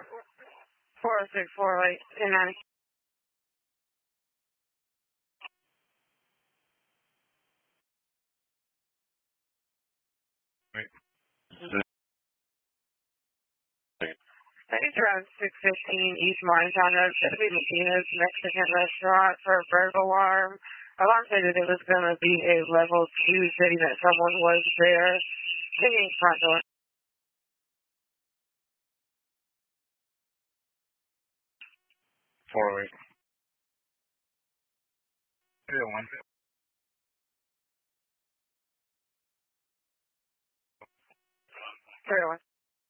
40648 290. Wait. It's around 615 East Morgantown Road. Should be Martinez Mexican restaurant for a burglar alarm. Alarm said that it was going to be a level 2, saying that someone was there. Sitting front door. 408. 301. 301.